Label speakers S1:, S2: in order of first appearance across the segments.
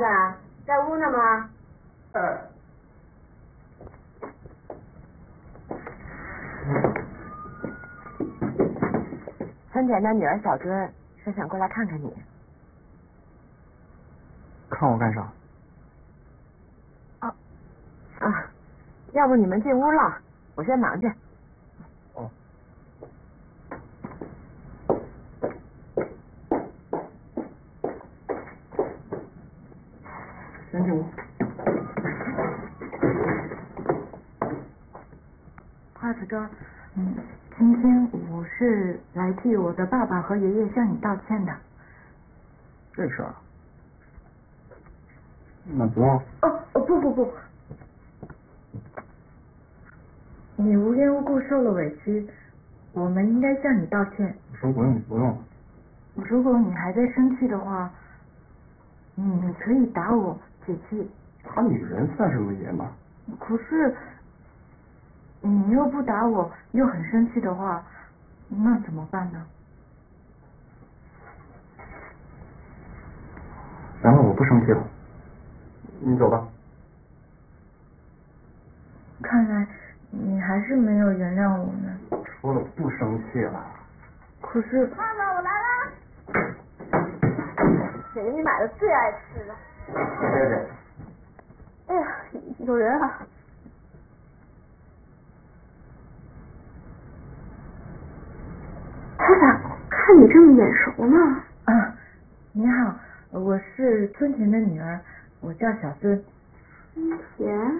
S1: 子，在屋呢吗？春田的女儿小尊说想过来看看你。
S2: 看我干啥？
S1: 要不你们进屋了，我先忙去。
S2: 哦。先进屋。
S3: 花子哥，今天我是来替我的爸爸和爷爷向你道歉的。
S2: 这事儿？那不用。
S3: 不，你无缘无故受了委屈，我们应该向你道歉。
S2: 我说不用，不用。
S3: 如果你还在生气的话，你可以打我解气。
S2: 打女人算什么爷们？
S3: 可是你又不打我，又很生气的话，那怎么办呢？
S2: 然后我不生气了，你走吧。
S3: 看来你还是没有原谅我们。
S2: 说了不生气了。
S3: 可是
S1: 妈妈，我来啦！给你买的最爱吃的。
S2: 别别。
S1: 哎呀，有人啊！太太，看你这么眼熟呢。
S3: 你好，我是村田的女儿，我叫小尊。
S1: 村田。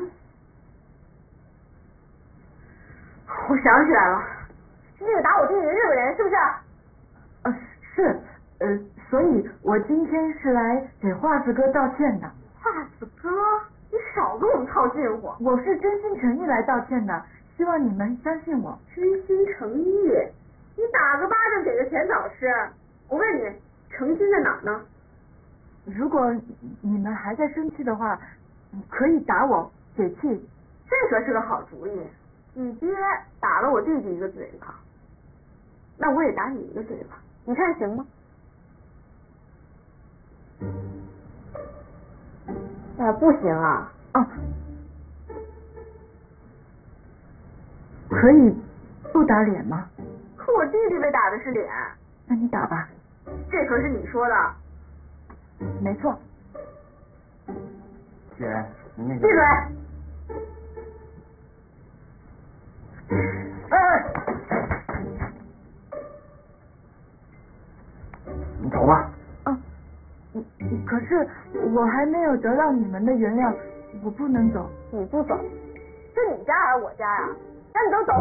S1: 我想起来了，是那个打我弟弟的日本人，是不是？
S3: 是，所以我今天是来给华子哥道歉的。
S1: 华子哥，你少跟我们套近乎。
S3: 我是真心诚意来道歉的，希望你们相信我。
S1: 真心诚意？你打个巴掌给个甜枣吃？我问你，诚心在哪儿呢？
S3: 如果你们还在生气的话，可以打我解气。
S1: 这可是个好主意。你爹打了我弟弟一个嘴巴，那我也打你一个嘴巴，你看行吗？不行啊。
S3: 可以不打脸吗？
S1: 可我弟弟被打的是脸。
S3: 那你打吧。
S1: 这可是你说的。
S3: 没错。
S2: 姐，你那个。
S1: 闭嘴！
S2: 你走吧。
S3: 可是我还没有得到你们的原谅，我不能走。
S1: 你不走，是你家还是我家呀？那你都走